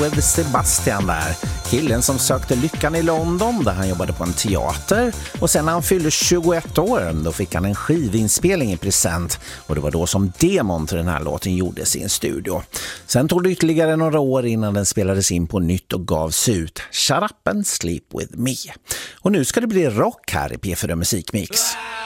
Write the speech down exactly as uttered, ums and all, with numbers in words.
with Sebastian där. Killen som sökte lyckan i London där han jobbade på en teater. Och sen när han fyllde tjugoett år då fick han en skivinspelning i present. Och det var då som demon till den här låten gjordes i en studio. Sen tog det ytterligare några år innan den spelades in på nytt och gavs ut. Shut up and sleep with me. Och nu ska det bli rock här i P fyra Musikmix.